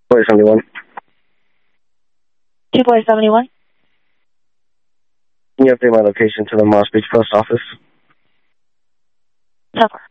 Boy 71. 2 Boy 71. Can you update my location to the Moss Beach Post Office? Over.